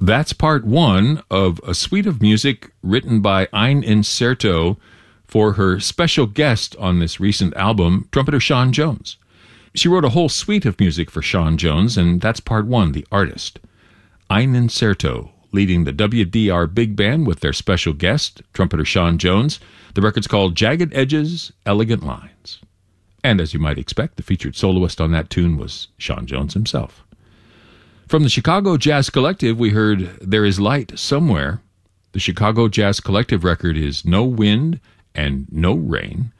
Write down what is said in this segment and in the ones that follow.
That's part one of a suite of music written by Ein Incerto for her special guest on this recent album, trumpeter Sean Jones. She wrote a whole suite of music for Sean Jones, and that's part one, The Artist. Ein Incerto, leading the WDR Big Band with their special guest, trumpeter Sean Jones. The record's called Jagged Edges, Elegant Lines. And as you might expect, the featured soloist on that tune was Sean Jones himself. From the Chicago Jazz Collective, we heard There Is Light Somewhere. The Chicago Jazz Collective record is No Wind and No Rain.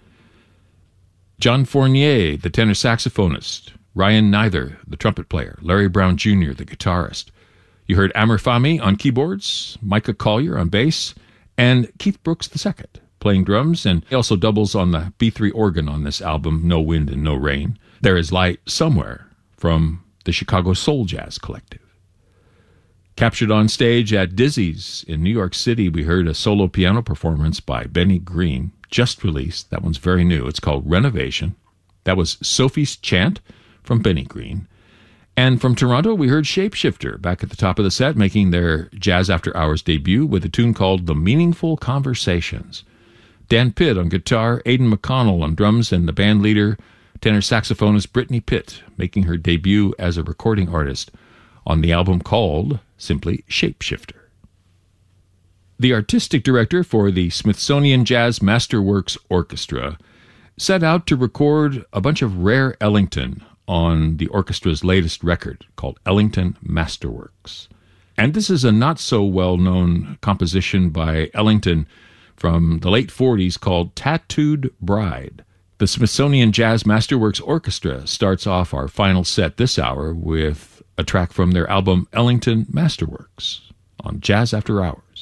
John Fournier, the tenor saxophonist. Ryan Neither, the trumpet player. Larry Brown Jr., the guitarist. You heard Amr Fahmy on keyboards, Micah Collier on bass, and Keith Brooks II playing drums, and he also doubles on the B3 organ on this album, No Wind and No Rain. There Is Light Somewhere from the Chicago Soul Jazz Collective. Captured on stage at Dizzy's in New York City, we heard a solo piano performance by Benny Green, just released. That one's very new. It's called Renovation. That was Sophie's Chant from Benny Green. And from Toronto, we heard Shapeshifter back at the top of the set, making their Jazz After Hours debut with a tune called The Meaningful Conversations. Dan Pitt on guitar, Aidan McConnell on drums, and the band leader, tenor saxophonist Brittany Pitt, making her debut as a recording artist on the album called simply Shapeshifter. The artistic director for the Smithsonian Jazz Masterworks Orchestra set out to record a bunch of rare Ellington on the orchestra's latest record called Ellington Masterworks. And this is a not-so-well-known composition by Ellington from the late 40s called Tattooed Bride. The Smithsonian Jazz Masterworks Orchestra starts off our final set this hour with a track from their album Ellington Masterworks on Jazz After Hours.